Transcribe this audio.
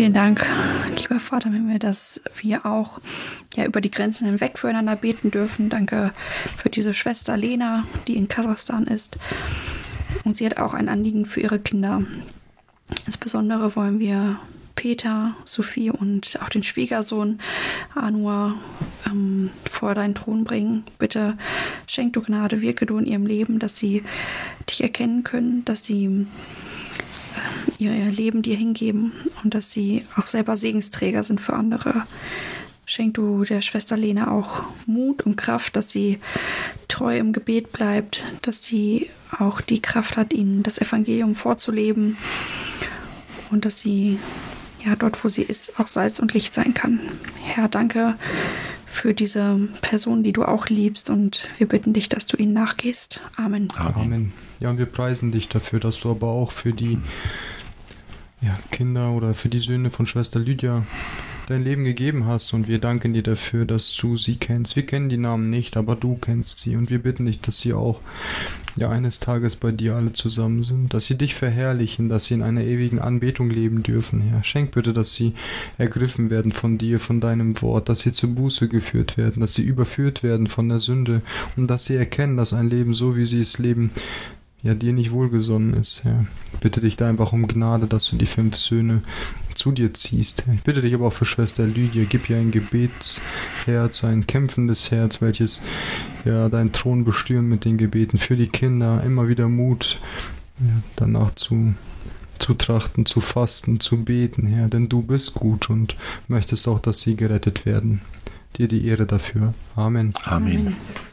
Vielen Dank, lieber Vater im Himmel, dass wir auch über die Grenzen hinweg füreinander beten dürfen. Danke für diese Schwester Lena, die in Kasachstan ist. Und sie hat auch ein Anliegen für ihre Kinder. Insbesondere wollen wir Peter, Sophie und auch den Schwiegersohn Anwar vor deinen Thron bringen. Bitte schenk du Gnade, wirke du in ihrem Leben, dass sie dich erkennen können, dass sie ihr Leben dir hingeben und dass sie auch selber Segensträger sind für andere. Schenk du der Schwester Lena auch Mut und Kraft, dass sie treu im Gebet bleibt, dass sie auch die Kraft hat, ihnen das Evangelium vorzuleben und dass sie dort, wo sie ist, auch Salz und Licht sein kann. Herr, danke für diese Person, die du auch liebst, und wir bitten dich, dass du ihnen nachgehst. Amen. Amen. Ja, und wir preisen dich dafür, dass du aber auch für die Kinder oder für die Söhne von Schwester Lydia dein Leben gegeben hast, und wir danken dir dafür, dass du sie kennst. Wir kennen die Namen nicht, aber du kennst sie, und wir bitten dich, dass sie auch eines Tages bei dir alle zusammen sind, dass sie dich verherrlichen, dass sie in einer ewigen Anbetung leben dürfen. Herr, schenk bitte, dass sie ergriffen werden von dir, von deinem Wort, dass sie zur Buße geführt werden, dass sie überführt werden von der Sünde und dass sie erkennen, dass ein Leben, so wie sie es leben, dir nicht wohlgesonnen ist, Herr. Ich bitte dich da einfach um Gnade, dass du die 5 Söhne zu dir ziehst. Ich bitte dich aber auch für Schwester Lydia, gib ihr ein Gebetsherz, ein kämpfendes Herz, welches deinen Thron bestürmt mit den Gebeten. Für die Kinder immer wieder Mut, danach zu trachten, zu fasten, zu beten, Herr, denn du bist gut und möchtest auch, dass sie gerettet werden. Dir die Ehre dafür. Amen. Amen.